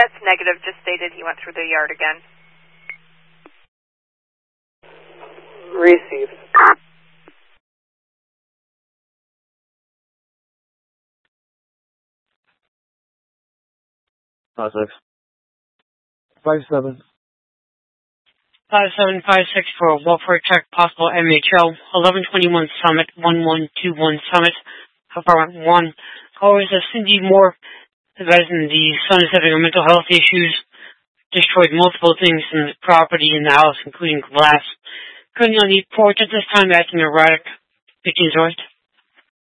That's negative. Just stated he went through the yard again. Received. Five six. 57. 5756 for welfare check, possible MHL, 1121 Summit, 1121 Summit, apartment 1. Caller is Cindy Moore, advising the son is having mental health issues, destroyed multiple things in the property in the house, including glass. Currently on the porch at this time, acting erratic. 15 Joyce.